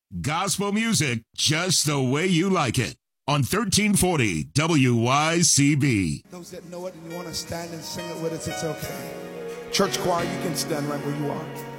Gospel music just the way you like it. On 1340 WYCB. Those that know it and you want to stand and sing it with us, it's okay. Church choir, you can stand right where you are.